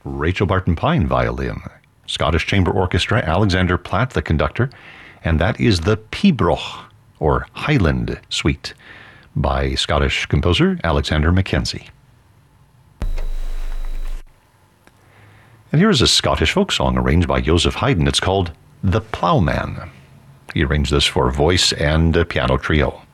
Rachel Barton Pine violin. Scottish Chamber Orchestra, Alexander Platt the conductor, and that is the Pibroch, or Highland Suite, by Scottish composer Alexander Mackenzie. And here is a Scottish folk song arranged by Joseph Haydn. It's called The Ploughman. He arranged this for voice and piano trio.